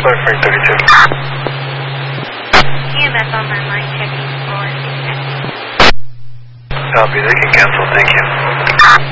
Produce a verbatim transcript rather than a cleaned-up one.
Sorry, Frank thirty-two. E M S on my line checking for. Copy, they can cancel, thank you.